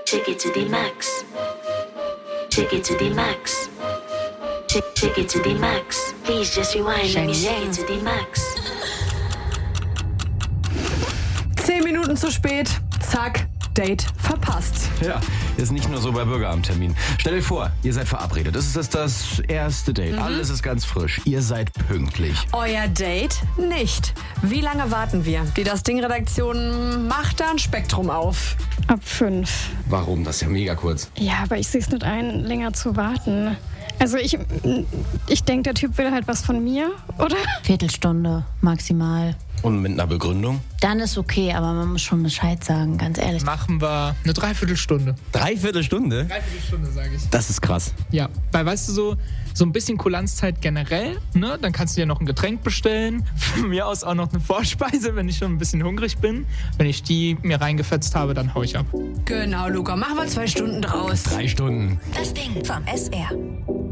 Shake it to the max. Shake it to the max. Shake it to the max. Please just rewind. Let me shake it to the max. 10 Minuten zu spät. Zack. Date verpasst. Ja, ist nicht nur so bei Bürgeramttermin. Stell dir vor, ihr seid verabredet. Das ist das erste Date. Alles ist ganz frisch. Ihr seid pünktlich. Euer Date nicht. Wie lange warten wir? Die Das Ding-Redaktion macht da ein Spektrum auf. Ab 5. Warum? Das ist ja mega kurz. Ja, aber ich sehe es nicht ein, länger zu warten. Also ich denke, der Typ will halt was von mir, oder? Viertelstunde maximal. Und mit einer Begründung? Dann ist okay, aber man muss schon Bescheid sagen, ganz ehrlich. Machen wir eine Dreiviertelstunde. Dreiviertelstunde? Dreiviertelstunde, sage ich. Das ist krass. Ja, weil weißt du, so ein bisschen Kulanzzeit generell, ne? Dann kannst du dir noch ein Getränk bestellen. Von mir aus auch noch eine Vorspeise, wenn ich schon ein bisschen hungrig bin. Wenn ich die mir reingefetzt habe, dann hau ich ab. Genau, Luca. Machen wir 2 Stunden draus. 3 Stunden. Das Ding vom SR.